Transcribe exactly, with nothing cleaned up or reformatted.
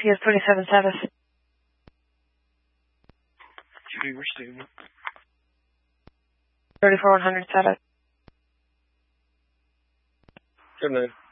T S twenty-seven status. T V, we're stable. thirty-four one hundred status. Good night.